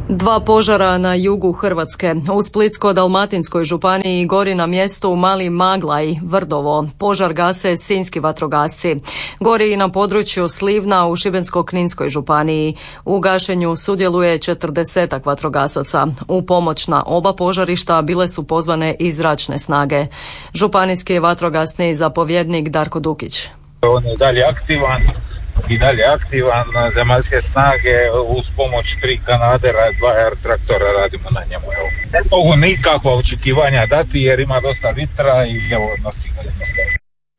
Dva požara na jugu Hrvatske. U Splitsko-dalmatinskoj županiji gori na mjestu Mali Maglaj, Vrdovo. Požar gase sinjski vatrogasci. Gori i na području Slivna u Šibensko-kninskoj županiji. U gašenju sudjeluje 40 vatrogasaca. U pomoć na oba požarišta bile su pozvane i zračne snage. Županijski vatrogasni zapovjednik Darko Dukić. On je dalje aktivan, zemaljske snage uz pomoć 3 kanadera, 2 air traktora radimo na njemu. Ne mogu nikakva očekivanja dati jer ima dosta vitra i evo nosi ga jednostavno.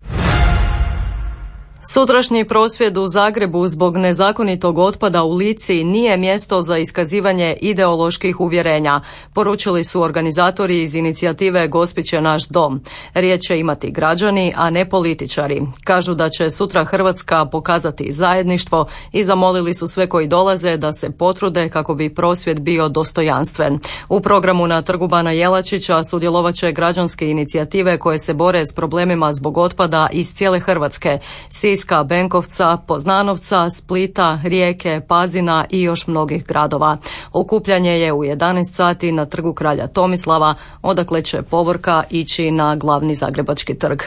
Sutrašnji prosvjed u Zagrebu zbog nezakonitog otpada u Lici nije mjesto za iskazivanje ideoloških uvjerenja, poručili su organizatori iz inicijative Gospić je naš dom. Riječ će imati građani, a ne političari. Kažu da će sutra Hrvatska pokazati zajedništvo i zamolili su sve koji dolaze da se potrude kako bi prosvjed bio dostojanstven. U programu na Trgu Bana Jelačića sudjelovat će građanske inicijative koje se bore s problemima zbog otpada iz cijele Hrvatske, Siska, Benkovca, Poznanovca, Splita, Rijeke, Pazina i još mnogih gradova. Okupljanje je u 11 sati na Trgu kralja Tomislava, odakle će povorka ići na glavni zagrebački trg.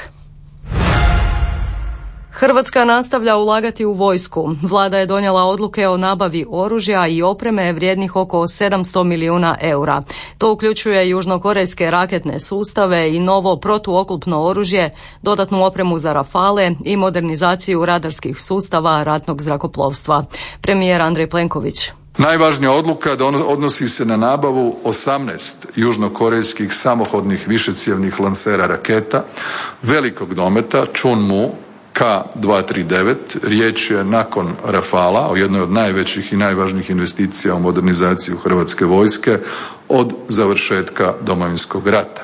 Hrvatska nastavlja ulagati u vojsku. Vlada je donijela odluke o nabavi oružja i opreme vrijednih oko 700 milijuna eura. To uključuje južnokorejske raketne sustave i novo protuoklopno oružje, dodatnu opremu za Rafale i modernizaciju radarskih sustava ratnog zrakoplovstva. Premijer Andrej Plenković. Najvažnija odluka odnosi se na nabavu 18 južnokorejskih samohodnih višecjevnih lansera raketa velikog dometa Chunmoo K239. Riječ je nakon Rafala o jednoj od najvećih i najvažnijih investicija u modernizaciju Hrvatske vojske od završetka Domovinskog rata.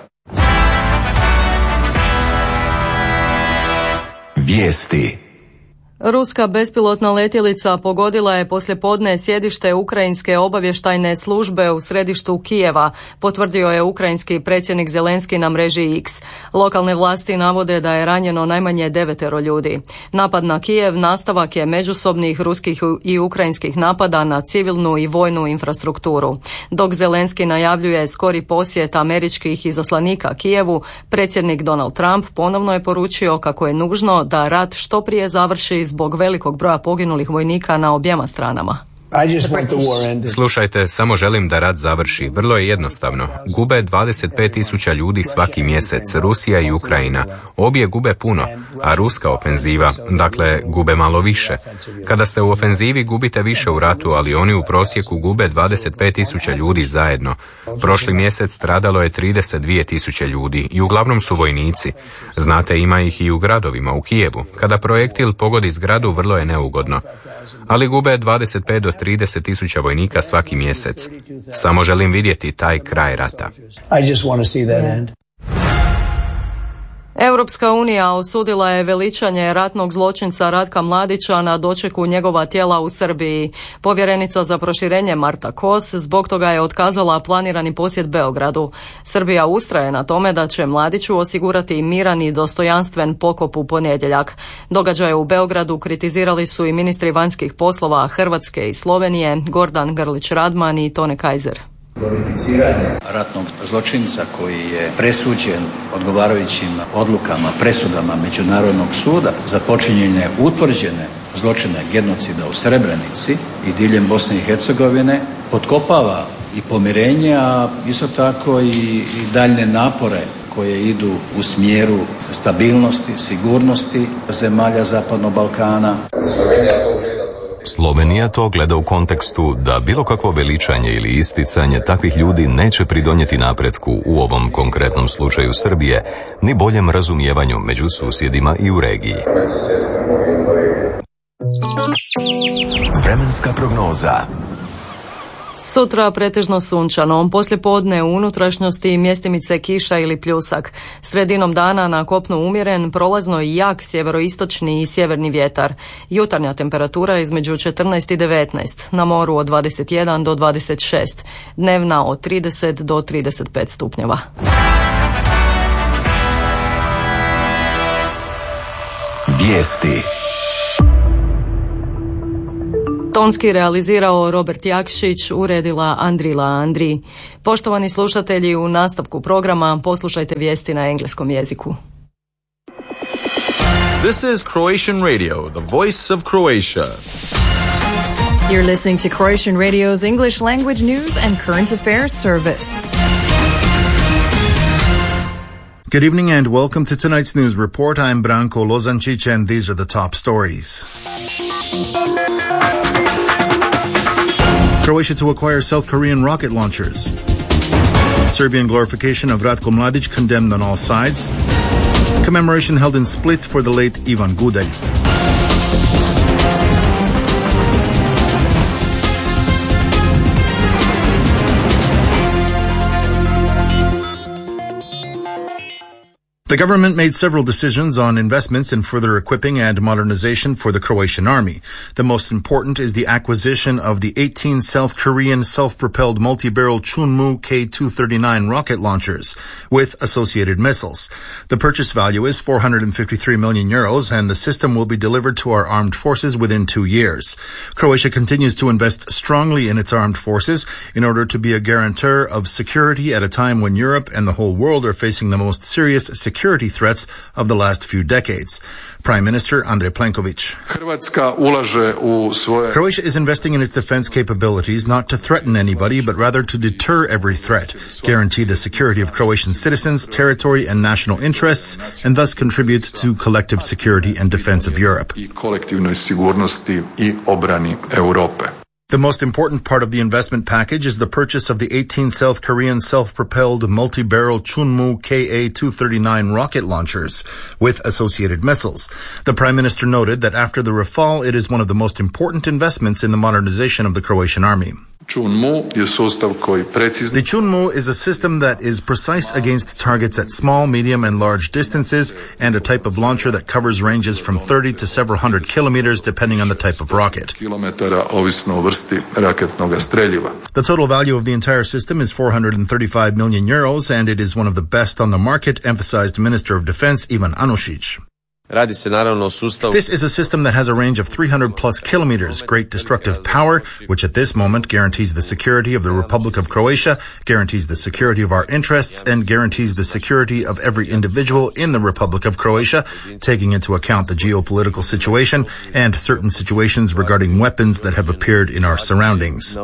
Vijesti. Ruska bespilotna letjelica pogodila je poslijepodne sjedište ukrajinske obavještajne službe u središtu Kijeva, potvrdio je ukrajinski predsjednik Zelenski na mreži X. Lokalne vlasti navode da je ranjeno najmanje 9 ljudi. Napad na Kijev nastavak je međusobnih ruskih i ukrajinskih napada na civilnu i vojnu infrastrukturu. Dok Zelenski najavljuje skori posjet američkih izaslanika Kijevu, predsjednik Donald Trump ponovno je poručio kako je nužno da rat što prije završi zbog velikog broja poginulih vojnika na objema stranama. Slušajte, samo želim da rat završi. Vrlo je jednostavno. Gube 25.000 ljudi svaki mjesec, Rusija i Ukrajina. Obje gube puno, a ruska ofenziva, dakle, gube malo više. Kada ste u ofenzivi, gubite više u ratu, ali oni u prosjeku gube 25.000 ljudi zajedno. Prošli mjesec stradalo je 32.000 ljudi i uglavnom su vojnici. Znate, ima ih i u gradovima, u Kijevu. Kada projektil pogodi zgradu, vrlo je neugodno. Ali gube 25 do 30.000 vojnika svaki mjesec. Samo želim vidjeti taj kraj rata. Europska unija osudila je veličanje ratnog zločinca Ratka Mladića na dočeku njegova tijela u Srbiji. Povjerenica za proširenje Marta Kos zbog toga je otkazala planirani posjet Beogradu. Srbija ustraje na tome da će Mladiću osigurati miran i dostojanstven pokop u ponedjeljak. Događaje u Beogradu kritizirali su i ministri vanjskih poslova Hrvatske i Slovenije Gordan Grlić Radman i Tone Kajzer. Glorificiranje ratnog zločinca koji je presuđen odgovarajućim odlukama, presudama Međunarodnog suda za počinjenje utvrđene zločine genocida u Srebrenici i diljem Bosne i Hercegovine potkopava i pomirenje, a isto tako i daljne napore koje idu u smjeru stabilnosti, sigurnosti zemalja Zapadnog Balkana. Slovenija to gleda u kontekstu da bilo kakvo veličanje ili isticanje takvih ljudi neće pridonijeti napretku u ovom konkretnom slučaju Srbije, ni boljem razumijevanju među susjedima i u regiji. Vremenska prognoza. Sutra pretežno sunčano, poslijepodne u unutrašnjosti mjestimice kiša ili pljusak. Sredinom dana na kopnu umjeren, prolazno i jak sjeveroistočni i sjeverni vjetar. Jutarnja temperatura između 14 i 19, na moru od 21 do 26, dnevna od 30 do 35 stupnjeva. Vijesti. Tonski realizirao Robert Jakšić, uredila Andrila Andri. Poštovani slušatelji, u nastavku programa poslušajte vijesti na engleskom jeziku. This is Croatian Radio, the voice of Croatia. You're listening to Croatian Radio's English language news and current affairs service. Good evening and welcome to tonight's news report. I'm Branko Lozancic and these are the top stories. Croatia to acquire South Korean rocket launchers. Serbian glorification of Ratko Mladic condemned on all sides. Commemoration held in Split for the late Ivan Gudelj. The government made several decisions on investments in further equipping and modernization for the Croatian army. The most important is the acquisition of the 18 South Korean self-propelled multi-barrel Chunmoo K-239 rocket launchers with associated missiles. The purchase value is 453 million euros and the system will be delivered to our armed forces within 2 years. Croatia continues to invest strongly in its armed forces in order to be a guarantor of security at a time when Europe and the whole world are facing the most serious security threats of the last few decades. Prime Minister Andrej Plenković. Croatia is investing in its defense capabilities not to threaten anybody, but rather to deter every threat, guarantee the security of Croatian citizens, territory and national interests, and thus contribute to collective security and defense of Europe. The most important part of the investment package is the purchase of the 18 South Korean self-propelled multi-barrel Chunmoo Ka-239 rocket launchers with associated missiles. The Prime Minister noted that after the Rafale, it is one of the most important investments in the modernization of the Croatian army. The Chunmoo is a system that is precise against targets at small, medium, and large distances, and a type of launcher that covers ranges from 30 to several hundred kilometers, depending on the type of rocket. The total value of the entire system is 435 million euros, and it is one of the best on the market, emphasized Minister of Defense Ivan Anušić. This is a system that has a range of 300 plus kilometers, great destructive power, which at this moment guarantees the security of the Republic of Croatia, guarantees the security of our interests, and guarantees the security of every individual in the Republic of Croatia, taking into account the geopolitical situation and certain situations regarding weapons that have appeared in our surroundings.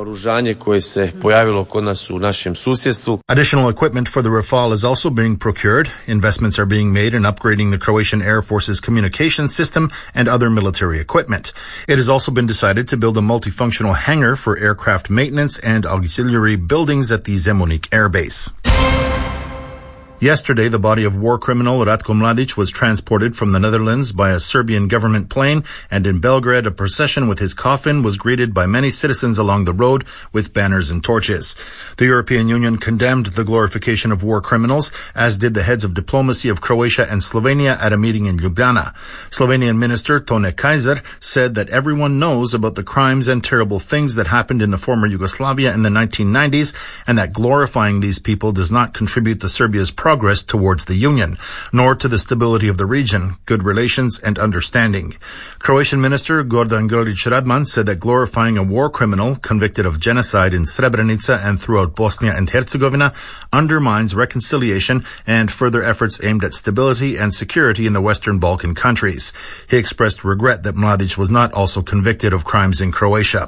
Additional equipment for the Rafale is also being procured. Investments are being made in upgrading the Croatian Air Force's communication system and other military equipment. It has also been decided to build a multifunctional hangar for aircraft maintenance and auxiliary buildings at the Zemunik Air Base. Yesterday, the body of war criminal Ratko Mladic was transported from the Netherlands by a Serbian government plane, and in Belgrade, a procession with his coffin was greeted by many citizens along the road with banners and torches. The European Union condemned the glorification of war criminals, as did the heads of diplomacy of Croatia and Slovenia at a meeting in Ljubljana. Slovenian Minister Tone Kaiser said that everyone knows about the crimes and terrible things that happened in the former Yugoslavia in the 1990s, and that glorifying these people does not contribute to Serbia's progress towards the Union, nor to the stability of the region, good relations, and understanding. Croatian Minister Gordan Grlić Radman said that glorifying a war criminal convicted of genocide in Srebrenica and throughout Bosnia and Herzegovina undermines reconciliation and further efforts aimed at stability and security in the Western Balkan countries. He expressed regret that Mladic was not also convicted of crimes in Croatia.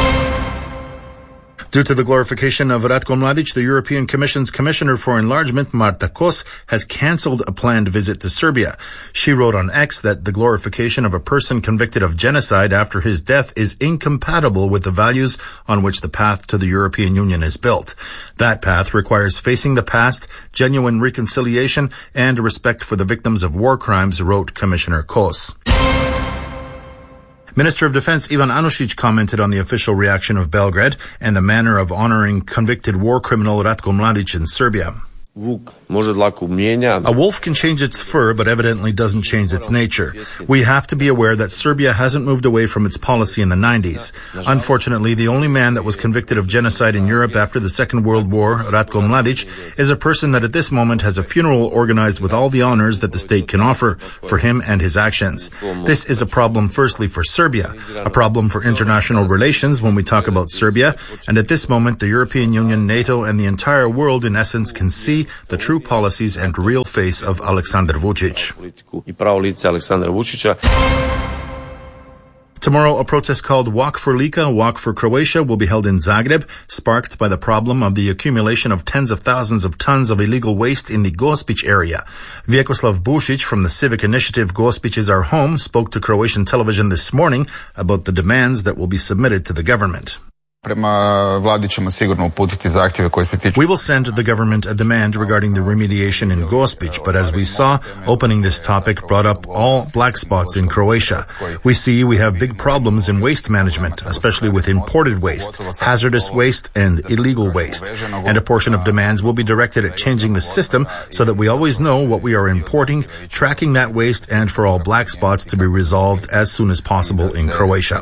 Due to the glorification of Ratko Mladic, the European Commission's Commissioner for Enlargement, Marta Kos, has cancelled a planned visit to Serbia. She wrote on X that the glorification of a person convicted of genocide after his death is incompatible with the values on which the path to the European Union is built. That path requires facing the past, genuine reconciliation, and respect for the victims of war crimes, wrote Commissioner Kos. Minister of Defense Ivan Anušić commented on the official reaction of Belgrade and the manner of honoring convicted war criminal Ratko Mladic in Serbia. A wolf can change its fur, but evidently doesn't change its nature. We have to be aware that Serbia hasn't moved away from its policy in the 90s. Unfortunately, the only man that was convicted of genocide in Europe after the Second World War, Ratko Mladic, is a person that at this moment has a funeral organized with all the honors that the state can offer for him and his actions. This is a problem firstly for Serbia, a problem for international relations when we talk about Serbia, and at this moment the European Union, NATO, and the entire world in essence can see the true policies and real face of Aleksandar Vučić. Tomorrow, a protest called Walk for Lika, Walk for Croatia will be held in Zagreb, sparked by the problem of the accumulation of tens of thousands of tons of illegal waste in the Gospić area. Vjekoslav Bušić from the civic initiative Gospić is Our Home spoke to Croatian television this morning about the demands that will be submitted to the government. We will send the government a demand regarding the remediation in Gospić, but as we saw, opening this topic brought up all black spots in Croatia. We see we have big problems in waste management, especially with imported waste, hazardous waste, and illegal waste. And a portion of demands will be directed at changing the system so that we always know what we are importing, tracking that waste, and for all black spots to be resolved as soon as possible in Croatia.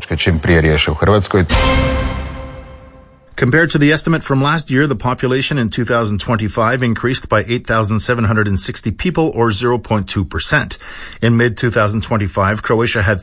Compared to the estimate from last year, the population in 2025 increased by 8,760 people, or 0.2%. In mid-2025, Croatia had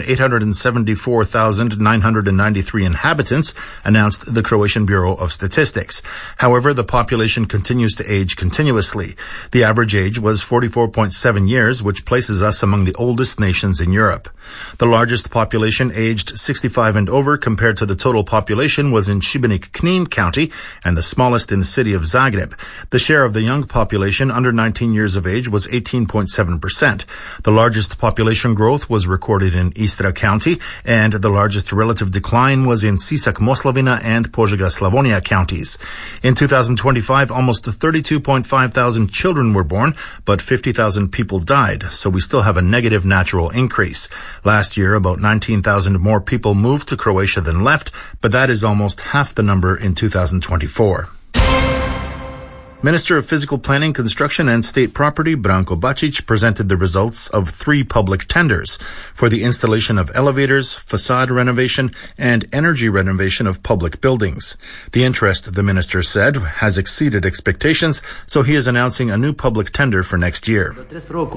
3,874,993 inhabitants, announced the Croatian Bureau of Statistics. However, the population continues to age continuously. The average age was 44.7 years, which places us among the oldest nations in Europe. The largest population aged 65 and over compared to the total population was in Šibenik-Knin County and the smallest in the city of Zagreb. The share of the young population under 19 years of age was 18.7%. The largest population growth was recorded in Istra County, and the largest relative decline was in Sisak-Moslavina and Požega-Slavonia counties. In 2025, almost 32.5 thousand children were born, but 50,000 people died, so we still have a negative natural increase. Last year, about 19,000 more people moved to Croatia than left, but that is almost half the number in 2024. Minister of Physical Planning, Construction and State Property, Branko Bačić, presented the results of 3 public tenders for the installation of elevators, facade renovation, and energy renovation of public buildings. The interest, the minister said, has exceeded expectations, so he is announcing a new public tender for next year. By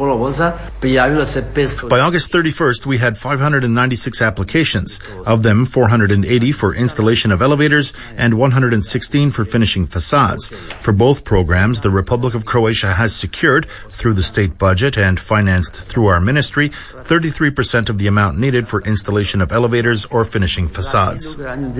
August 31st, we had 596 applications, of them 480 for installation of elevators and 116 for finishing facades. For both programs, the Republic of Croatia has secured, through the state budget and financed through our ministry, 33% of the amount needed for installation of elevators or finishing facades.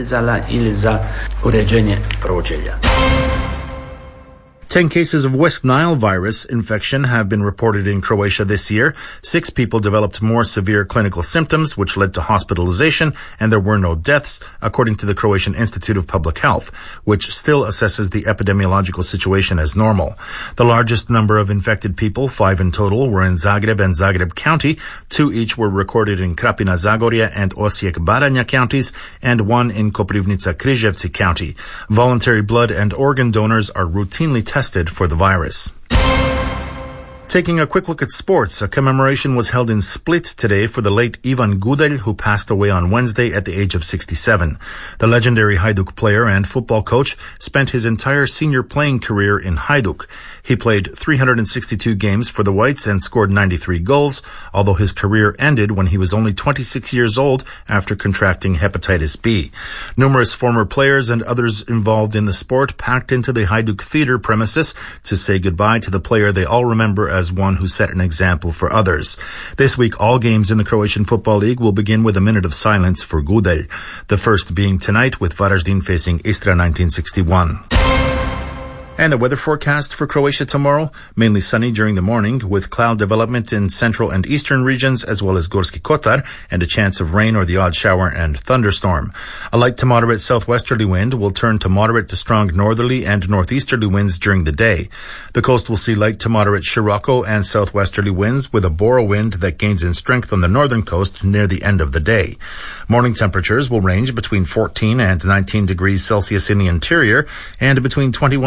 10 cases of West Nile virus infection have been reported in Croatia this year. 6 people developed more severe clinical symptoms, which led to hospitalization, and there were no deaths, according to the Croatian Institute of Public Health, which still assesses the epidemiological situation as normal. The largest number of infected people, 5 in total, were in Zagreb and Zagreb County. 2 each were recorded in Krapina-Zagorje and Osijek-Baranja counties, and 1 in Koprivnica-Križevci County. Voluntary blood and organ donors are routinely tested for the virus. Taking a quick look at sports, a commemoration was held in Split today for the late Ivan Gudelj, who passed away on Wednesday at the age of 67. The legendary Hajduk player and football coach spent his entire senior playing career in Hajduk. He played 362 games for the Whites and scored 93 goals, although his career ended when he was only 26 years old after contracting hepatitis B. Numerous former players and others involved in the sport packed into the Hajduk Theater premises to say goodbye to the player they all remember as one who set an example for others. This week, all games in the Croatian Football League will begin with a minute of silence for Gudelj, the first being tonight with Varaždin facing Istra 1961. And the weather forecast for Croatia tomorrow, mainly sunny during the morning with cloud development in central and eastern regions as well as Gorski Kotar and a chance of rain or the odd shower and thunderstorm. A light to moderate southwesterly wind will turn to moderate to strong northerly and northeasterly winds during the day. The coast will see light to moderate Scirocco and southwesterly winds with a Bora wind that gains in strength on the northern coast near the end of the day. Morning temperatures will range between 14 and 19 degrees Celsius in the interior and between 21 and 23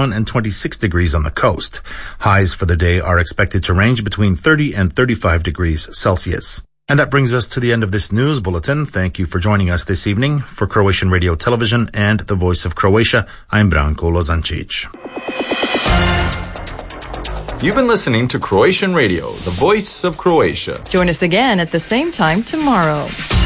26 degrees on the coast. Highs for the day are expected to range between 30 and 35 degrees Celsius. And that brings us to the end of this news bulletin. Thank you for joining us this evening. For Croatian Radio Television and the Voice of Croatia, I'm Branko Lozancic. You've been listening to Croatian Radio, the Voice of Croatia. Join us again at the same time tomorrow.